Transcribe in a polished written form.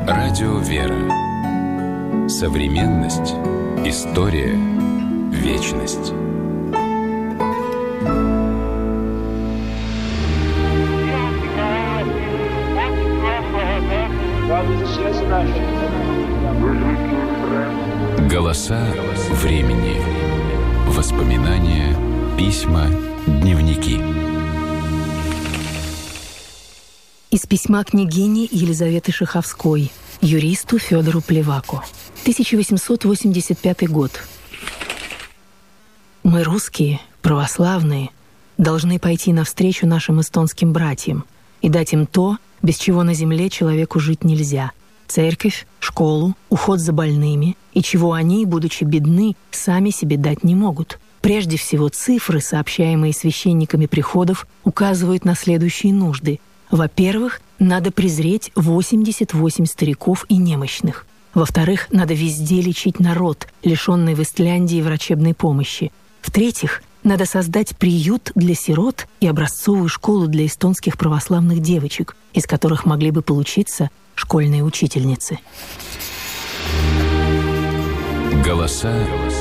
Радио «Вера». Современность. История. Вечность. Голоса времени. Воспоминания, письма, дневники. Из письма княгини Елизаветы Шаховской юристу Федору Плеваку. 1885 год. Мы, русские, православные, должны пойти навстречу нашим эстонским братьям и дать им то, без чего на земле человеку жить нельзя: церковь, школу, уход за больными, и чего они, будучи бедны, сами себе дать не могут. Прежде всего, цифры, сообщаемые священниками приходов, указывают на следующие нужды. Во-первых, надо презреть 88 стариков и немощных. Во-вторых, надо везде лечить народ, лишенный в Истляндии врачебной помощи. В-третьих, надо создать приют для сирот и образцовую школу для эстонских православных девочек, из которых могли бы получиться школьные учительницы. Голоса